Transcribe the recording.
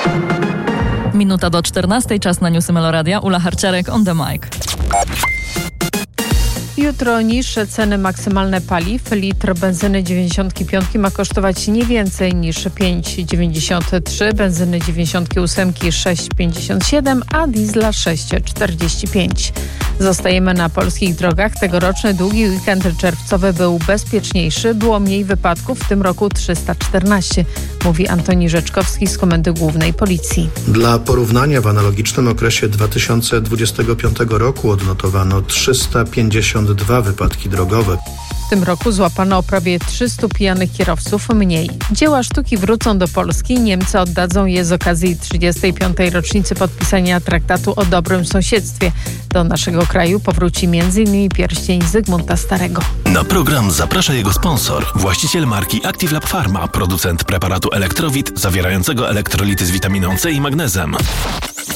Minuta do 14, czas na newsy Meloradia. Ula Harciarek on the mic. Jutro niższe ceny maksymalne paliw. Litr benzyny 95 ma kosztować nie więcej niż 5,93, benzyny 98 6,57, a diesla 6,45. Zostajemy na polskich drogach. Tegoroczny długi weekend czerwcowy był bezpieczniejszy. Było mniej wypadków, w tym roku 314, mówi Antoni Rzeczkowski z Komendy Głównej Policji. Dla porównania w analogicznym okresie 2025 roku odnotowano 352 wypadki drogowe. W tym roku złapano prawie 300 pijanych kierowców mniej. Dzieła sztuki wrócą do Polski. Niemcy oddadzą je z okazji 35. rocznicy podpisania traktatu o dobrym sąsiedztwie. Do naszego kraju powróci m.in. pierścień Zygmunta Starego. Na program zaprasza jego sponsor, właściciel marki Active Lab Pharma, producent preparatu Elektrowit zawierającego elektrolity z witaminą C i magnezem.